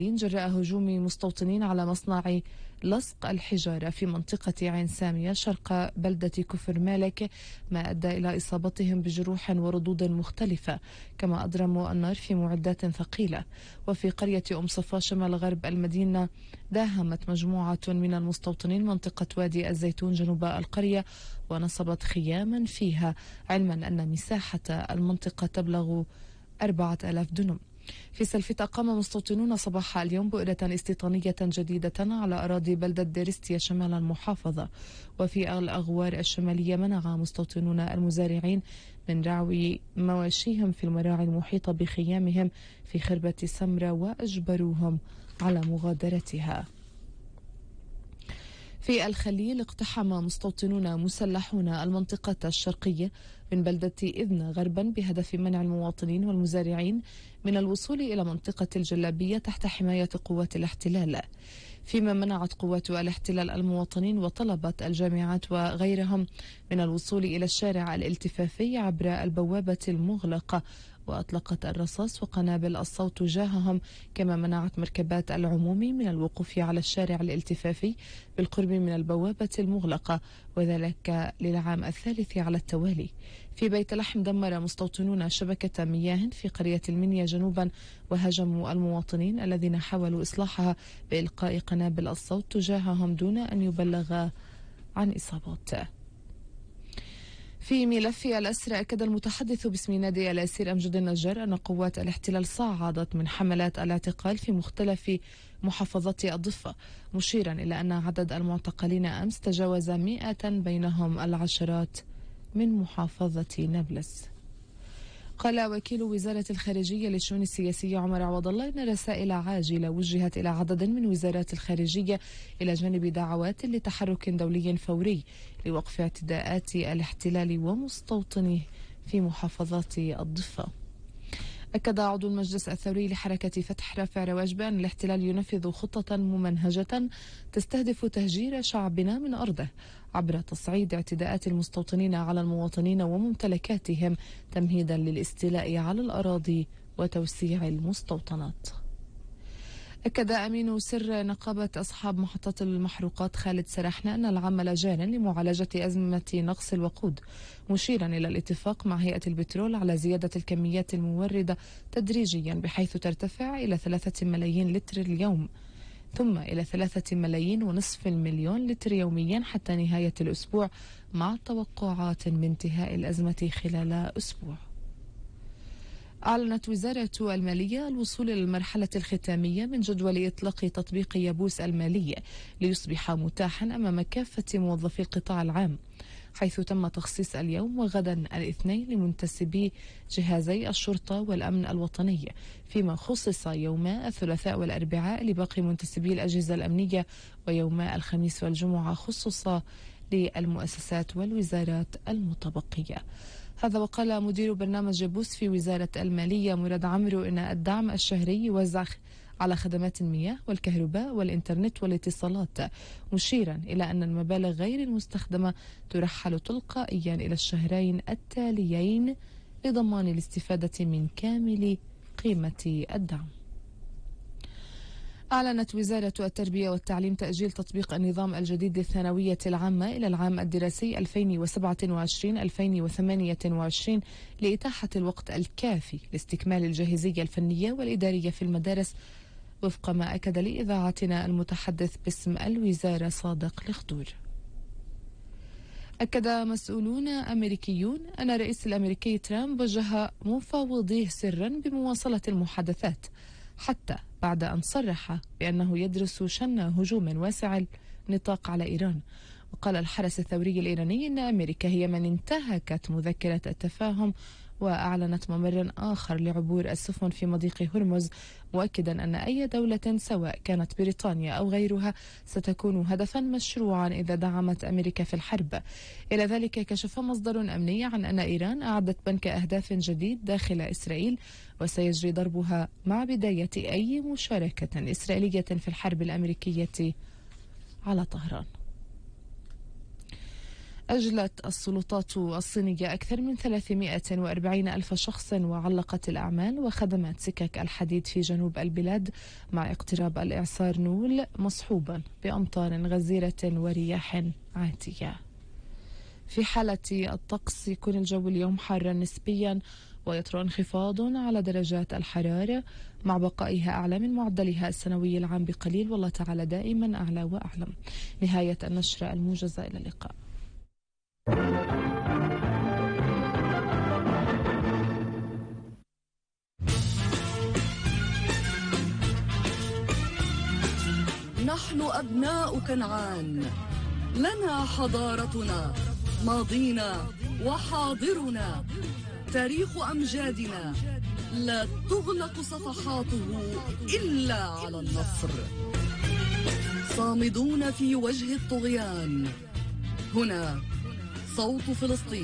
جراء هجوم مستوطنين على مصنع لصق الحجارة في منطقة عين سامية شرق بلدة كفر مالك، ما أدى إلى إصابتهم بجروح وردود مختلفة، كما أضرموا النار في معدات ثقيلة. وفي قرية أم صفا شمال غرب المدينة داهمت مجموعة من المستوطنين منطقة وادي الزيتون جنوب القرية ونصبت خياما فيها، علما أن مساحة المنطقة تبلغ 4000 دنم. في سلفت قام مستوطنون صباح اليوم بؤرة استيطانية جديدة على أراضي بلدة ديرستيا شمال المحافظة. وفي الأغوار الشمالية منع مستوطنون المزارعين من رعو مواشيهم في المراعي المحيطة بخيامهم في خربة سمرة وأجبروهم على مغادرتها. في الخليل اقتحم مستوطنون مسلحون المنطقة الشرقية من بلدة إذن غربا بهدف منع المواطنين والمزارعين من الوصول إلى منطقة الجلابية تحت حماية قوات الاحتلال، فيما منعت قوات الاحتلال المواطنين وطلبت الجامعات وغيرهم من الوصول إلى الشارع الالتفافي عبر البوابة المغلقة، وأطلقت الرصاص وقنابل الصوت تجاههم، كما منعت مركبات العموم من الوقوف على الشارع الالتفافي بالقرب من البوابة المغلقة، وذلك للعام الثالث على التوالي. في بيت لحم دمر مستوطنون شبكة مياه في قرية المنيا جنوبا وهاجموا المواطنين الذين حاولوا إصلاحها بإلقاء قنابل الصوت تجاههم دون أن يبلغ عن إصابات. في ملف الأسرى أكد المتحدث باسم نادي الأسير أمجد النجار أن قوات الاحتلال صعدت من حملات الاعتقال في مختلف محافظات الضفة، مشيرا إلى أن عدد المعتقلين أمس تجاوز 100 بينهم العشرات من محافظة نابلس. قال وكيل وزارة الخارجية للشؤون السياسية عمر عوض الله إن رسائل عاجلة وجهت إلى عدد من وزارات الخارجية إلى جانب دعوات لتحرك دولي فوري لوقف اعتداءات الاحتلال ومستوطنيه في محافظات الضفة. أكد عضو المجلس الثوري لحركة فتح رافع رواج بأن الاحتلال ينفذ خطة ممنهجة تستهدف تهجير شعبنا من أرضه عبر تصعيد اعتداءات المستوطنين على المواطنين وممتلكاتهم تمهيدا للاستيلاء على الأراضي وتوسيع المستوطنات. أكد أمين سر نقابة أصحاب محطات المحروقات خالد سراحنا أن العمل جار لمعالجة أزمة نقص الوقود، مشيرا إلى الاتفاق مع هيئة البترول على زيادة الكميات الموردة تدريجيا بحيث ترتفع إلى 3 ملايين لتر اليوم، ثم إلى 3 ملايين ونصف المليون لتر يوميا حتى نهاية الأسبوع، مع توقعات من انتهاء الأزمة خلال أسبوع. أعلنت وزارة المالية الوصول إلى المرحلة الختامية من جدول إطلاق تطبيق يابوس المالية ليصبح متاحا أمام كافة موظفي القطاع العام، حيث تم تخصيص اليوم وغدا الاثنين لمنتسبي جهازي الشرطة والأمن الوطني، فيما خصص يوما الثلاثاء والأربعاء لباقي منتسبي الأجهزة الأمنية، ويوما الخميس والجمعة خصص للمؤسسات والوزارات المتبقية. هذا وقال مدير برنامج يابوس في وزارة المالية مراد عمرو إن الدعم الشهري يوزع على خدمات المياه والكهرباء والإنترنت والاتصالات، مشيرا إلى أن المبالغ غير المستخدمة ترحل تلقائيا إلى الشهرين التاليين لضمان الاستفادة من كامل قيمة الدعم. أعلنت وزارة التربية والتعليم تأجيل تطبيق النظام الجديد للثانوية العامة إلى العام الدراسي 2027-2028 لإتاحة الوقت الكافي لاستكمال الجاهزية الفنية والإدارية في المدارس، وفق ما أكد لإذاعتنا المتحدث باسم الوزارة صادق الخضور. أكد مسؤولون أمريكيون أن الرئيس الأمريكي ترامب وجه مفاوضيه سرا بمواصلة المحادثات، حتى بعد أن صرح بأنه يدرس شن هجوم واسع النطاق على إيران. وقال الحرس الثوري الإيراني أن أمريكا هي من انتهكت مذكرة التفاهم وأعلنت ممر آخر لعبور السفن في مضيق هرمز، مؤكدا أن أي دولة سواء كانت بريطانيا أو غيرها ستكون هدفا مشروعا إذا دعمت أمريكا في الحرب. إلى ذلك كشف مصدر أمني عن أن إيران أعدت بنك أهداف جديد داخل إسرائيل وسيجري ضربها مع بداية أي مشاركة إسرائيلية في الحرب الأمريكية على طهران. أجلت السلطات الصينية أكثر من 340 ألف شخص وعلقت الأعمال وخدمات سكك الحديد في جنوب البلاد مع اقتراب الإعصار نول مصحوبا بأمطار غزيرة ورياح عاتية. في حالة الطقس يكون الجو اليوم حارا نسبيا ويطرأ انخفاض على درجات الحرارة مع بقائها أعلى من معدلها السنوي العام بقليل، والله تعالى دائما أعلى وأعلم. نهاية النشرة الموجزة، إلى اللقاء. نحن أبناء كنعان، لنا حضارتنا، ماضينا وحاضرنا، تاريخ أمجادنا لا تغلق صفحاته إلا على النصر، صامدون في وجه الطغيان. هنا صوت فلسطين.